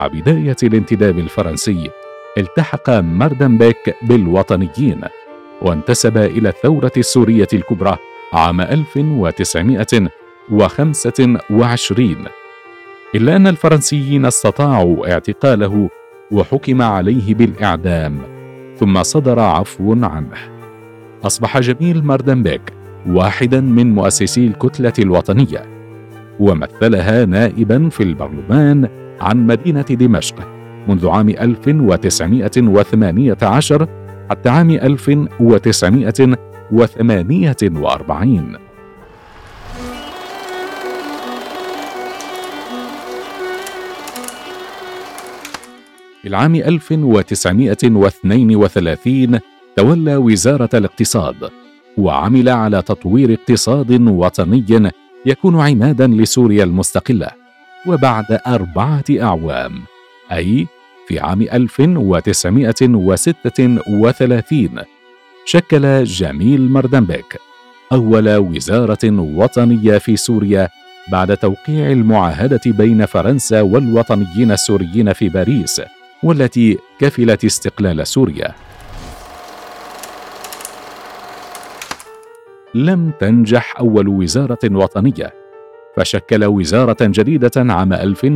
مع بداية الانتداب الفرنسي التحق ماردنبيك بالوطنيين، وانتسب إلى الثورة السورية الكبرى عام 1925، إلا أن الفرنسيين استطاعوا اعتقاله وحكم عليه بالإعدام، ثم صدر عفو عنه. أصبح جميل ماردنبيك واحدا من مؤسسي الكتلة الوطنية، ومثلها نائبا في البرلمان عن مدينة دمشق منذ عام 1918 حتى عام 1948. في العام 1932 تولى وزارة الاقتصاد، وعمل على تطوير اقتصاد وطني يكون عمادا لسوريا المستقلة. وبعد 4 أعوام، أي في عام 1936، شكل جميل ماردنبيك أول وزارة وطنية في سوريا بعد توقيع المعاهدة بين فرنسا والوطنيين السوريين في باريس، والتي كفلت استقلال سوريا. لم تنجح أول وزارة وطنية، فشكل وزارة جديدة عام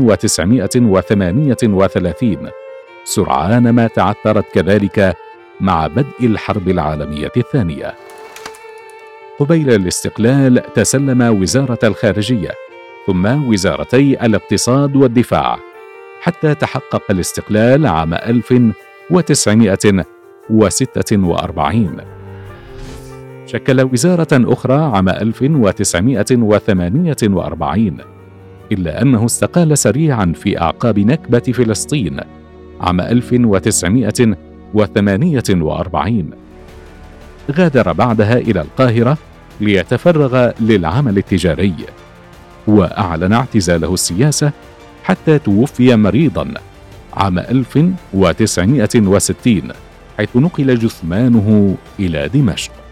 1938 سرعان ما تعثرت كذلك مع بدء الحرب العالمية الثانية. قبيل الاستقلال تسلم وزارة الخارجية ثم وزارتي الاقتصاد والدفاع، حتى تحقق الاستقلال عام 1946. شكل وزارة أخرى عام 1948، إلا أنه استقال سريعا في أعقاب نكبة فلسطين عام 1948. غادر بعدها إلى القاهرة ليتفرغ للعمل التجاري، وأعلن اعتزاله السياسة حتى توفي مريضا عام 1960، حيث نقل جثمانه إلى دمشق.